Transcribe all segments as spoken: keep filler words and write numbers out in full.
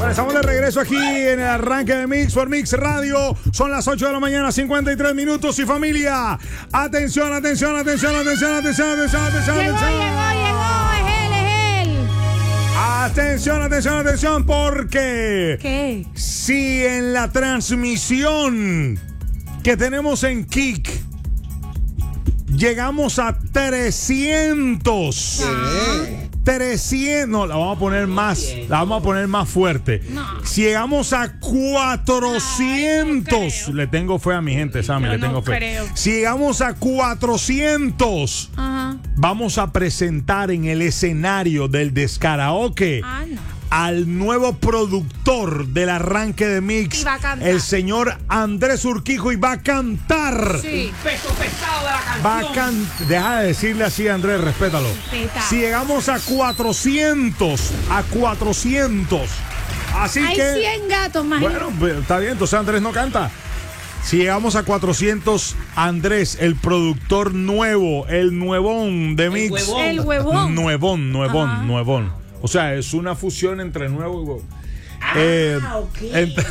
Bueno, estamos de regreso aquí en el arranque de Mix por Mix Radio. Son las ocho de la mañana, cincuenta y tres minutos. Y familia, atención, atención, atención, atención, atención, atención, atención. Llegó, atención. llegó, llegó. Es él, es él. Atención, atención, atención, porque ¿Qué? si en la transmisión que tenemos en Kik llegamos a trescientos. ¿Qué? trescientos, no, la vamos a poner más, la vamos a poner más fuerte. No. Si llegamos a cuatrocientos, Ay, no le tengo fe a mi gente, Sammy, Yo le tengo no fe. creo. Si llegamos a cuatrocientos, Ajá. vamos a presentar en el escenario del Descaraoke Ah, no. al nuevo productor del arranque de Mix, Y va a cantar. el señor Andrés Urquijo, y va a cantar. Sí. Peso pesado de la canción. Va a can- Deja de decirle así, Andrés, respétalo. Respeta. Si llegamos a cuatrocientos, a cuatrocientos. Así Hay que. cien gatos más. Bueno, pues, está bien, entonces Andrés no canta. Si llegamos a cuatrocientos, Andrés, el productor nuevo, el nuevón de Mix. huevón. El huevón. Nuevón, nuevón, Ajá. nuevón. O sea, es una fusión entre nuevo y huevón. Ah, Eh, ok. ent-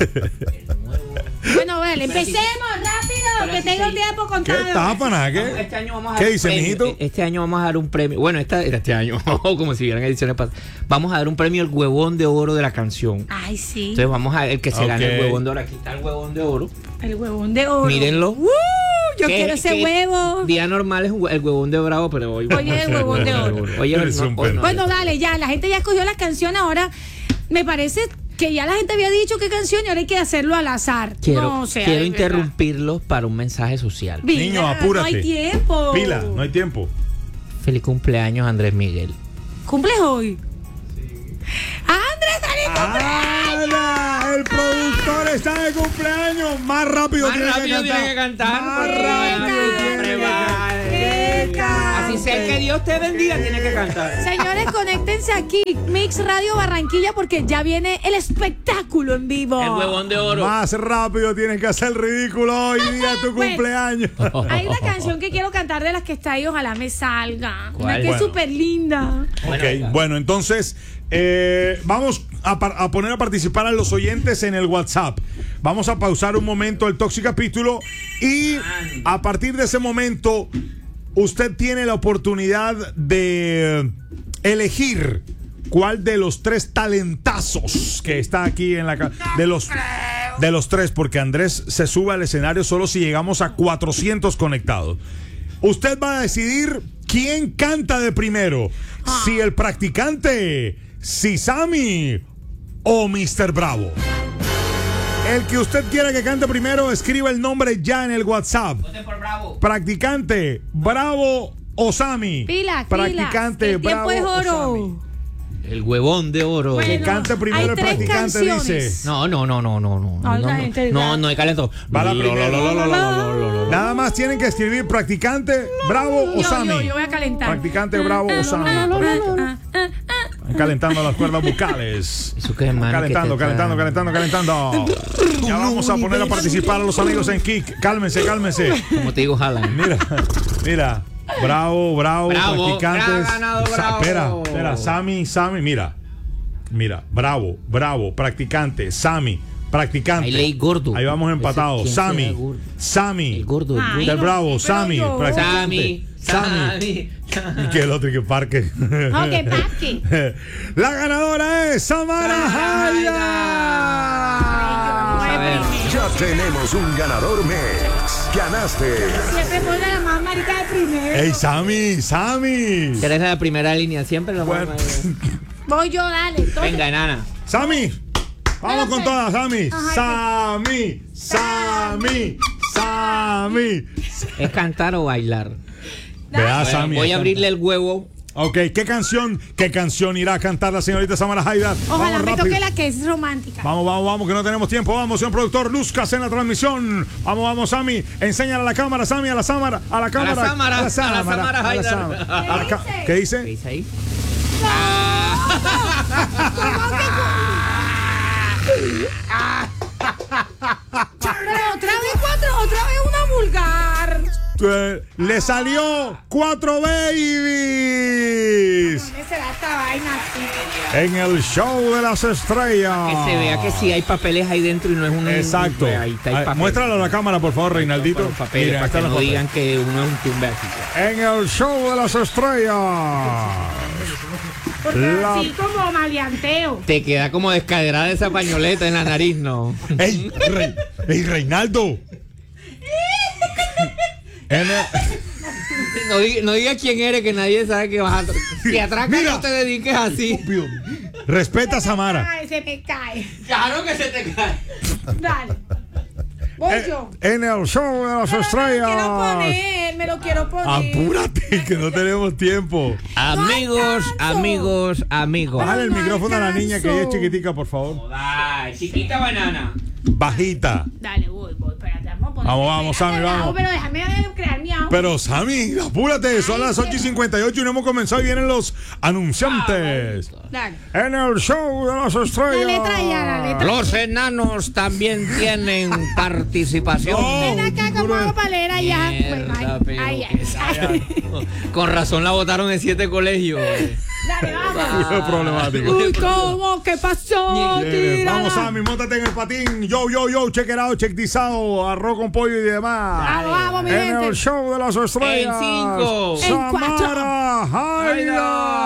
Bueno, bueno, empecemos rápido, que tengo tiempo ¿Qué contado. tápana? Este ¿Qué? año vamos a dar ¿Qué un dice, premio. mijito? Este año vamos a dar un premio. Bueno, esta, este año, como si vieran ediciones pasadas. Vamos a dar un premio al huevón de oro de la canción. Ay, sí. Entonces vamos a ver el que se gane el Ok. huevón de oro. Aquí está el huevón de oro. El huevón de oro. Mírenlo. ¡Uh! Yo ¿Qué- quiero ese qué huevo. Día normal es un hue- el huevón de bravo, pero hoy. Hoy es el huevón de oro. Oye, Eres no, un hoy no. Bueno, dale, ya, la gente ya escogió la canción. Ahora me parece que ya la gente había dicho qué canción y ahora hay que hacerlo al azar. Quiero, no, o sea, quiero de verdad. interrumpirlos para un mensaje social. Mira, Niño, apúrate. No hay tiempo. Pila, no hay tiempo. Feliz cumpleaños, Andrés Miguel. ¿Cumples hoy? ¡Andrés, feliz cumpleaños! ¡Ana! El productor está de cumpleaños. Más rápido, tiene, que cantar. Más porque rápido siempre tiene que va. cantar. ¡Que Así sea que Dios te bendiga, tiene que cantar. Señores, conéctense aquí, Mix Radio Barranquilla, porque ya viene el espectáculo en vivo. El huevón de oro. Más rápido tienes que hacer el ridículo hoy día tu Bueno. cumpleaños. Hay una canción que quiero cantar de las que está ahí, ojalá me salga. Una ¿Cuál? que es Bueno. súper linda. Ok, bueno, entonces eh, vamos a, par- a poner a participar a los oyentes en el WhatsApp. Vamos a pausar un momento el Toxicapítulo y a partir de ese momento usted tiene la oportunidad de elegir cuál de los tres talentazos que está aquí en la ca- de los de los tres, porque Andrés se sube al escenario solo si llegamos a cuatrocientos conectados. Usted va a decidir quién canta de primero, si el practicante, si Sammy o mister Bravo. El que usted quiera que cante primero, escriba el nombre ya en el WhatsApp. Voten por Bravo. Practicante, Bravo o Sammy. Pila, Practicante, el tiempo Bravo es o Sammy. oro. El huevón de oro. Bueno, Que cante primero hay el tres practicante, canciones. dice. No, no, no, no, no, no. Ay, no, la no, gente no, da- no hay calentón. Va la Lo, primera. lo, lo, lo, lo, lo, lo, lo. Nada más tienen que escribir practicante, Bravo o Yo, Sammy. yo, yo voy a calentar. Practicante, Bravo o Sammy. Ah, ah, ah. Están calentando las cuerdas vocales. Eso que es, mano, Calentando, que te calentando, está- calentando, calentando. Ya vamos a poner a participar a los amigos en Kik. Cálmense, cálmense. Como te digo, jalan. Mira, mira. Bravo, bravo, Bravo, practicantes. bravo, ganado, Sa- bravo. Espera, espera, Sammy, Sammy, mira. Mira, bravo, bravo, practicante, Sammy, practicante. Ahí leí gordo. Ahí vamos empatados. Ese, ¿quién Sammy, será gordo? Sammy. El gordo, el Ay, gordo. El no, bravo, pero Sammy, yo. practicante. Sammy, Sammy. Y que el otro y que parque. Ok, parque. La ganadora es Samara Samara Hayda. Vamos a ver. Ya tenemos un ganador Mix. Ganaste. Siempre pone la más marica de primero. Ey, Sammy, Sammy. Eres la primera línea, siempre lo Bueno. vamos Voy yo, dale. Entonces, Venga, enana. Sammy, vamos con todas, Sammy. Ajá, Sammy, Sammy, Sammy. ¿Es cantar o bailar? Vea, Bueno, Sammy. voy es a abrirle el huevo. Ok, ¿qué canción, qué canción irá a cantar la señorita Samara Hayda? ojalá Vamos me rápido. toque la que es romántica. Vamos, vamos, vamos, que no tenemos tiempo. Vamos, señor productor, luzcas en la transmisión. Vamos, vamos, Sammy. Enséñale a la cámara, Sammy, a la Samara, a la cámara. Samara, a la Samara, a la Samara a la Haydar. Samara. A la ca- ¿Qué ¿Qué dice? dice ahí? Pero otra vez cuatro, otra vez una vulgar. Eh, Le salió cuatro babies. ¿Dónde será esta vaina así. En el show de las estrellas. Que se vea que sí hay papeles ahí dentro y no es un. Exacto. Pues ahí está el Ay, papel. muéstralo a la cámara, por favor, Reinaldito. Los papeles, Mira, para están que los no papeles. digan que uno es un tumbe aquí. En el show de las estrellas. Porque La- así como maleanteo. Te queda como descaderada esa pañoleta en la nariz, ¿no? ¡Ey, Rey- ey, Reinaldo! En el- No diga, no diga quién eres, que nadie sabe que vas a. Si atracas, Mira. no te dediques así. Respeta a Samara. Ay, se me cae. Claro que se te cae. Dale. Voy Eh, yo. En el show de las Pero me lo quiero estrellas. poner, me lo quiero poner. Apúrate, que no tenemos tiempo. Amigos, alcanzo. amigos, amigos. Bájale el no micrófono a la niña, que ella es alcanzo. chiquitica, por favor. Ay, chiquita banana. Bajita. Dale, voy, voy, espérate, vamos a poner. Vamos, vamos, Sammy, vamos. Pero déjame crear mi audio. Pero Sammy, apúrate, son las ocho y cincuenta y ocho y no hemos comenzado y vienen los anunciantes. Dale. En el show de las La estrellas. letra ya, la letra. Los enanos también tienen participación. No. Ven acá, ¿cómo hago para leer allá? Mierda, Pues, ay, pero ay, que ay, ay. Con razón la votaron en siete colegios. Dale, vamos. Eso es problemático. Uy, ¿cómo? ¿Qué pasó? Eh, Tírala. Vamos, Sammy, móntate en el patín. Yo, yo, yo, check it out, check this out, arroz con pollo y demás. Vamos, vamos, mi En gente. el show de las estrellas. En cinco. En cuatro. Samara Haida.